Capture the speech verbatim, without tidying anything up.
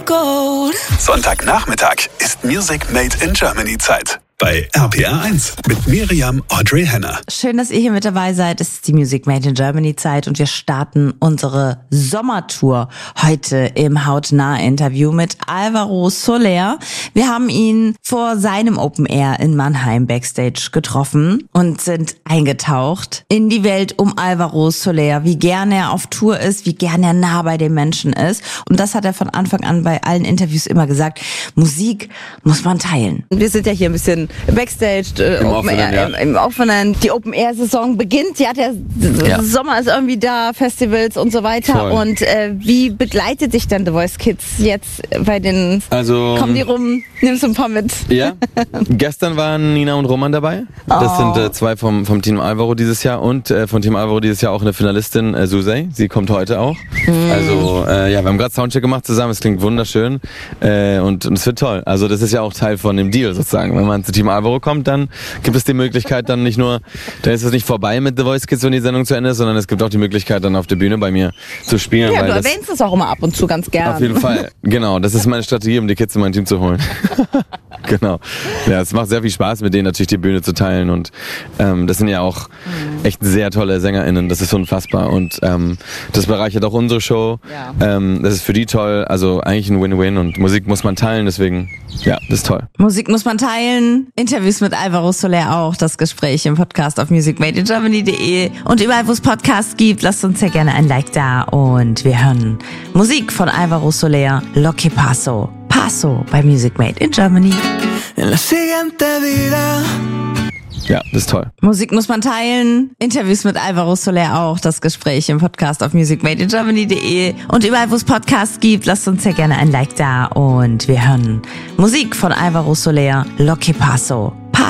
gold. Sonntagnachmittag ist Music Made in Germany Zeit. Bei R P R eins mit Miriam Audrey Henner. Schön, dass ihr hier mit dabei seid. Es ist die Music Made in Germany Zeit und wir starten unsere Sommertour heute im Hautnah-Interview mit Alvaro Soler. Wir haben ihn vor seinem Open Air in Mannheim Backstage getroffen und sind eingetaucht in die Welt um Alvaro Soler, wie gern er auf Tour ist, wie gern er nah bei den Menschen ist. Und das hat er von Anfang an bei allen Interviews immer gesagt, Musik muss man teilen. Wir sind ja hier ein bisschen Backstage, äh, Im Open Offenen, Air, ja. im, im Offenen. Die Open Air Saison beginnt. Ja, der Ja. Sommer ist irgendwie da, Festivals und so weiter. Voll. Und äh, wie begleitet dich dann The Voice Kids jetzt bei den? Also, Kommen die rum? Nimmst du ein paar mit? ja, gestern waren Nina und Roman dabei. Das Oh. sind äh, zwei vom, vom Team Alvaro dieses Jahr und äh, von Team Alvaro dieses Jahr auch eine Finalistin, äh, Susei. Sie kommt heute auch. Mhm. Also, äh, ja, wir haben gerade Soundcheck gemacht zusammen. Es klingt wunderschön äh, und, und es wird toll. Also, das ist ja auch Teil von dem Deal sozusagen. Wenn man zu Team Alvaro kommt, dann gibt es die Möglichkeit dann nicht nur, dann ist es nicht vorbei mit The Voice Kids, wenn die Sendung zu Ende ist, sondern es gibt auch die Möglichkeit, dann auf der Bühne bei mir zu spielen. Ja, weil du das erwähnst es auch immer ab und zu ganz gern. Auf jeden Fall, genau. Das ist meine Strategie, um die Kids in mein Team zu holen. Genau. Ja, es macht sehr viel Spaß, mit denen natürlich die Bühne zu teilen und ähm, das sind ja auch echt sehr tolle SängerInnen. Das ist unfassbar und ähm, das bereichert auch unsere Show. Ja. Ähm, das ist für die toll, also eigentlich ein Win-Win und Musik muss man teilen, deswegen, ja, das ist toll. Musik muss man teilen. Interviews mit Alvaro Soler auch. Das Gespräch im Podcast auf music made in germany punkt de und überall, wo es Podcasts gibt. Lasst uns sehr gerne ein Like da und wir hören Musik von Alvaro Soler, Lo que Paso. Paso bei Music Made in Germany. En la siguiente vida. Ja, das ist toll. Musik muss man teilen. Interviews mit Alvaro Soler auch. Das Gespräch im Podcast auf music made in germany punkt de und überall, wo es Podcasts gibt. Lasst uns sehr gerne ein Like da und wir hören Musik von Alvaro Soler, Lo que Paso.